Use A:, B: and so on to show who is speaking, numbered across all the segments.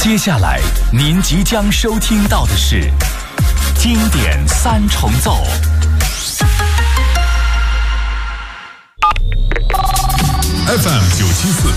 A: 接下来您即将收听到的是经典三重奏。
B: FM 974，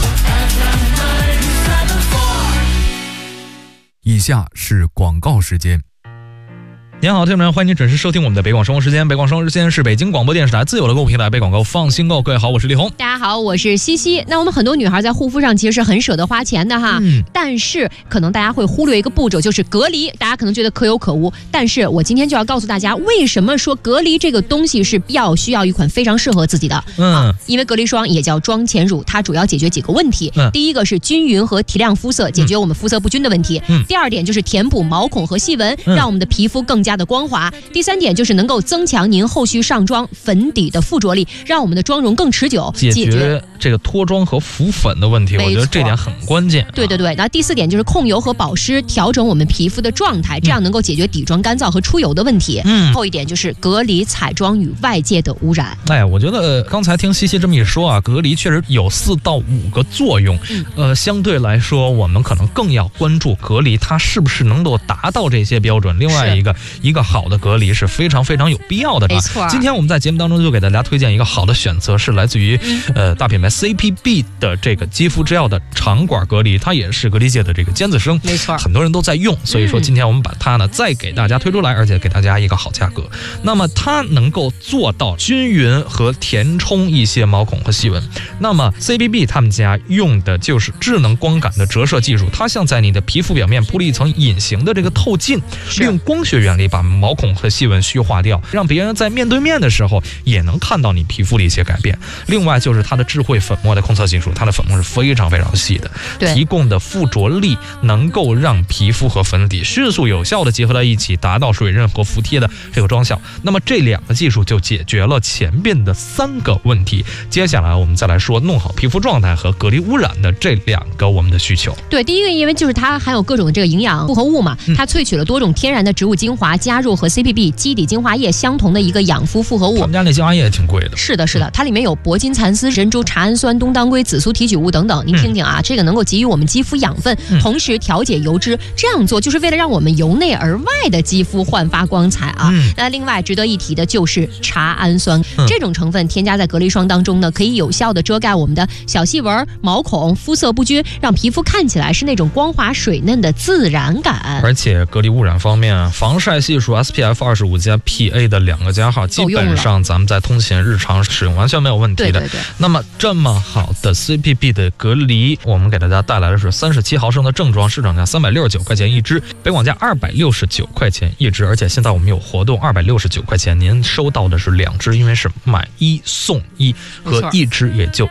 C: 以下是广告时间。
D: 您好，听众朋友，欢迎您准时收听我们的北广生活时间。北广生活时间是北京广播电视台自有的购物平台，北广告放心购。各位好，我是力宏。
E: 大家好，我是西西。那我们很多女孩在护肤上其实是很舍得花钱的哈，但是可能大家会忽略一个步骤，就是隔离。大家可能觉得可有可无，但是我今天就要告诉大家，为什么说隔离这个东西是需要一款非常适合自己的。因为隔离霜也叫妆前乳，它主要解决几个问题。第一个是均匀和提亮肤色，解决我们肤色不均的问题。第二点就是填补毛孔和细纹，让我们的皮肤更加的光滑。第三点就是能够增强您后续上妆粉底的附着力，让我们的妆容更持久，
D: 解决这个脱妆和浮粉的问题。我觉得这点很关键。
E: 对对对。然后第四点就是控油和保湿，调整我们皮肤的状态，这样能够解决底妆干燥和出油的问题。后一点就是隔离彩妆与外界的污染。
D: 我觉得刚才听西西这么一说啊，隔离确实有4到5个作用。相对来说，我们可能更要关注隔离它是不是能够达到这些标准。另外一个好的隔离是非常非常有必要的。
E: 没错。
D: 今天我们在节目当中就给大家推荐一个好的选择，是来自于大品牌 CPB 的这个肌肤之钥的长管隔离，它也是隔离界的这个尖子生。
E: 没错。
D: 很多人都在用，所以说今天我们把它呢再给大家推出来，而且给大家一个好价格。那么它能够做到均匀和填充一些毛孔和细纹。那么 CPB 他们家用的就是智能光感的折射技术，它像在你的皮肤表面铺了一层隐形的这个透镜，利用光学原理把毛孔和细纹虚化掉，让别人在面对面的时候也能看到你皮肤的一些改变。另外就是它的智慧粉末的控色技术，它的粉末是非常非常细的，提供的附着力能够让皮肤和粉底迅速有效的结合在一起，达到水润和服帖的这个妆效。那么这2个技术就解决了前边的3个问题。接下来我们再来说弄好皮肤状态和隔离污染的这2个我们的需求。
E: 对，第一个因为就是它含有各种的这个营养复合物嘛，它萃取了多种天然的植物精华，加入和 CPB 基底精华液相同的一个养肤复合物。
D: 他们家那精华液也挺贵的。
E: 是的，是的，它里面有铂金蚕丝、珍珠茶氨酸、东当归、紫苏提取物等等。您听听啊，这个能够给予我们肌肤养分，同时调节油脂。这样做就是为了让我们由内而外的肌肤焕发光彩啊。那另外值得一提的就是茶氨酸，这种成分添加在隔离霜当中呢，可以有效的遮盖我们的小细纹、毛孔、肤色不均，让皮肤看起来是那种光滑水嫩的自然感。
D: 而且隔离污染方面，防晒系数 SPF 25+PA 的2个加号，基本上咱们在通勤日常使用完全没有问题的。
E: 对。
D: 那么这么好的 CPB 的隔离，我们给大家带来的是37毫升的正装，市场价369块钱一支，北广价269块钱一支。而且现在我们有活动，269块钱您收到的是2支，因为是买1送1，和1支也就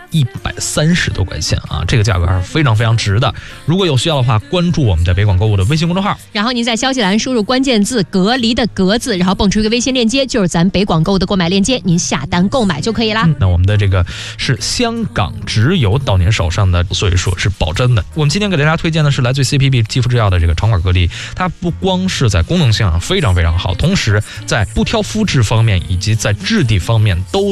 D: 130多块钱啊，这个价格还是非常非常值的。如果有需要的话，关注我们的北广购物的微信公众号，
E: 然后您在消息栏输入关键字隔离的隔字，然后蹦出一个微信链接，就是咱北广购的购买链接，您下单购买就可以啦。
D: 那我们的这个是香港直邮到您手上的，所以说是保真的。我们今天给大家推荐的是来自于 CPB 肌肤之钥的这个长管隔离，它不光是在功能性上非常非常好，同时在不挑肤质方面以及在质地方面都